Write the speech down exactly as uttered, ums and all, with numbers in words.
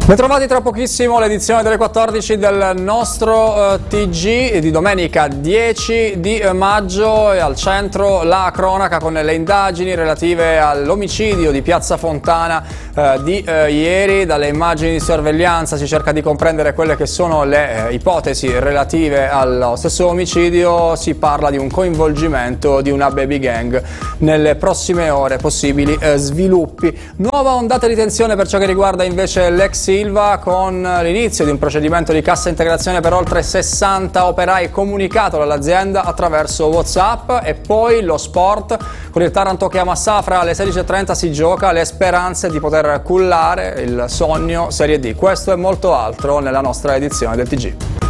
Bentrovati, tra pochissimo l'edizione delle quattordici del nostro eh, T G di domenica dieci di maggio, e al centro la cronaca con le indagini relative all'omicidio di Piazza Fontana eh, di eh, ieri. Dalle immagini di sorveglianza si cerca di comprendere quelle che sono le eh, ipotesi relative allo stesso omicidio. Si parla di un coinvolgimento di una baby gang. Nelle prossime ore possibili eh, sviluppi. Nuova ondata di tensione per ciò che riguarda invece l'ex Ilva, con l'inizio di un procedimento di cassa integrazione per oltre sessanta operai comunicato dall'azienda attraverso WhatsApp. E poi lo sport, con il Taranto che a Massafra alle sedici e trenta si gioca le speranze di poter cullare il sogno Serie D. Questo e molto altro nella nostra edizione del T G.